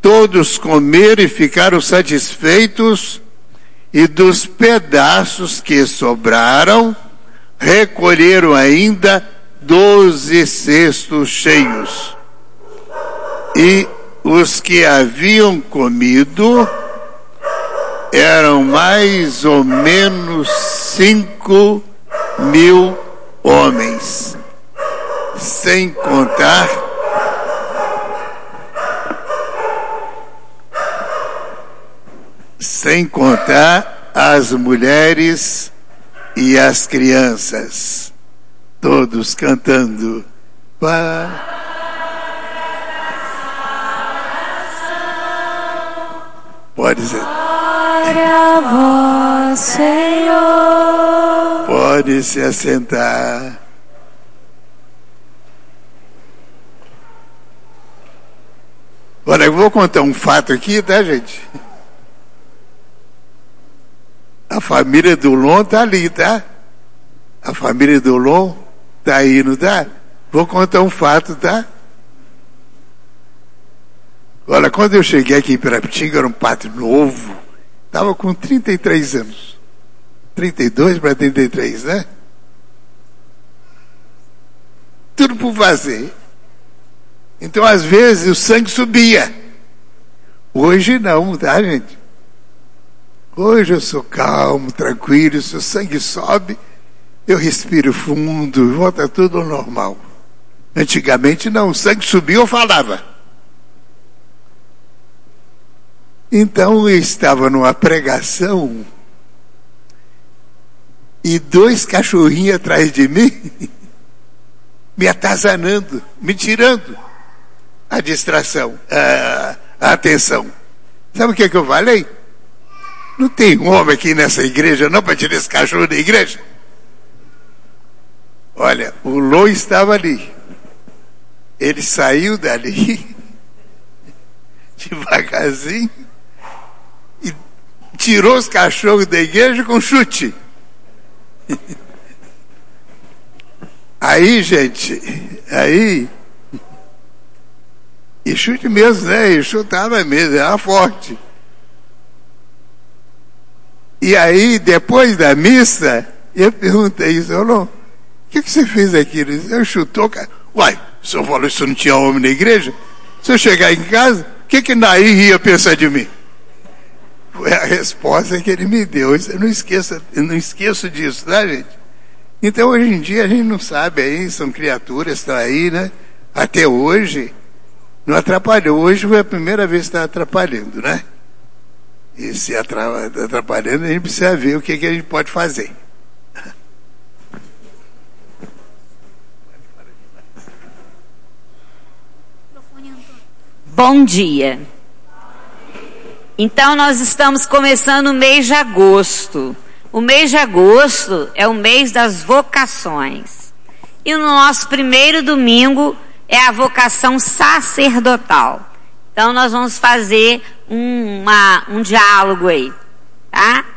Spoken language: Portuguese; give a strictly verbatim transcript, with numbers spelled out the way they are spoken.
todos comeram e ficaram satisfeitos, e dos pedaços que sobraram, recolheram ainda doze cestos cheios. E os que haviam comido eram mais ou menos cinco mil homens, sem contar sem contar as mulheres e as crianças, todos cantando. Pode ser. Glória a vós, Senhor. Pode se assentar. Olha, eu vou contar um fato aqui, tá, gente? A família do Lon tá ali, tá? A família do Lon tá aí, não tá? Vou contar um fato, tá? Olha, quando eu cheguei aqui em Pirapitinga, era um pátio novo, estava com trinta e três anos. trinta e dois para trinta e três, né? Tudo por fazer. Então, às vezes, o sangue subia. Hoje não, tá, gente? Hoje eu sou calmo, tranquilo, se o sangue sobe, eu respiro fundo e volta tudo ao normal. Antigamente não, o sangue subiu, eu falava. Então eu estava numa pregação e dois cachorrinhos atrás de mim, me atazanando, me tirando a distração, a, a atenção. Sabe o que é que eu falei? Não tem um homem aqui nessa igreja não para tirar esse cachorro da igreja? Olha, o Lô estava ali. Ele saiu dali devagarzinho e tirou os cachorros da igreja com chute. Aí, gente, aí, e chute mesmo, né? E chutava mesmo, era forte. E aí, depois da missa, eu perguntei isso, eu não, o que, que você fez aqui? Ele disse, eu chutou, cara. Uai, o senhor falou que não tinha homem na igreja? Se eu chegar em casa, o que que Nair ia pensar de mim? Foi a resposta que ele me deu. Eu não esqueço, eu não esqueço disso, tá, gente? Então, hoje em dia, a gente não sabe aí, são criaturas, estão aí, né? Até hoje, não atrapalhou. Hoje foi a primeira vez que está atrapalhando, né? E se atrapalhando, a gente precisa ver o que, que a gente pode fazer. Bom dia. Então nós estamos começando o mês de agosto. O mês de agosto é o mês das vocações. E no nosso primeiro domingo é a vocação sacerdotal. Então nós vamos fazer um, uma, um diálogo aí, tá?